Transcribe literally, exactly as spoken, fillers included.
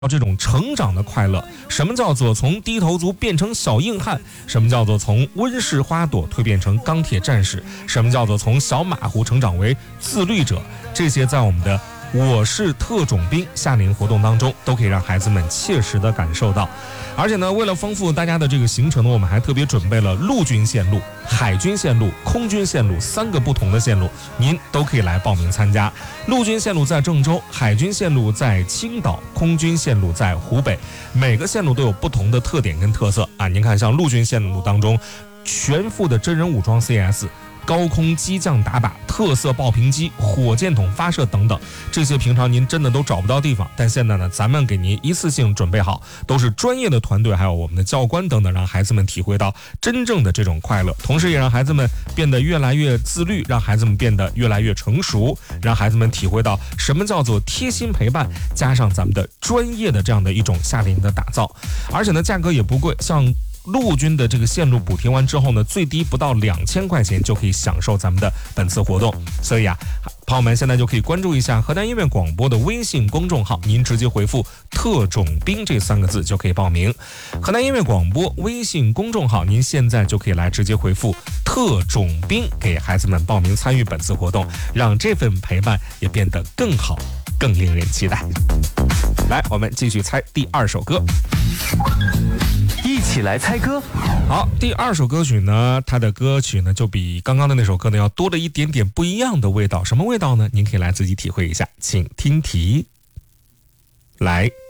这种成长的快乐。什么叫做从低头族变成小硬汉？什么叫做从温室花朵蜕变成钢铁战士？什么叫做从小马虎成长为自律者？这些在我们的我是特种兵夏令营活动当中都可以让孩子们切实的感受到。而且呢，为了丰富大家的这个行程呢，我们还特别准备了陆军线路、海军线路、空军线路三个不同的线路，您都可以来报名参加。陆军线路在郑州，海军线路在青岛，空军线路在湖北。每个线路都有不同的特点跟特色啊！您看，像陆军线路当中，全副的真人武装 C S。高空机降打靶、特色爆屏机、火箭筒发射等等，这些平常您真的都找不到地方。但现在呢，咱们给您一次性准备好，都是专业的团队，还有我们的教官等等，让孩子们体会到真正的这种快乐，同时也让孩子们变得越来越自律，让孩子们变得越来越成熟，让孩子们体会到什么叫做贴心陪伴，加上咱们的专业的这样的一种夏令营的打造。而且呢，价格也不贵，像陆军的这个线路补贴完之后呢，最低不到两千块钱就可以享受咱们的本次活动。所以啊，朋友们现在就可以关注一下河南音乐广播的微信公众号，您直接回复特种兵这三个字就可以报名。河南音乐广播微信公众号，您现在就可以来直接回复特种兵，给孩子们报名参与本次活动，让这份陪伴也变得更好，更令人期待。来，我们继续猜第二首歌。 一起来猜歌。 好，第二首歌曲呢，它的歌曲呢就比刚刚的那首歌呢要多了一点点不一样的味道。什么味道呢？您可以来自己体会一下，请听题。来。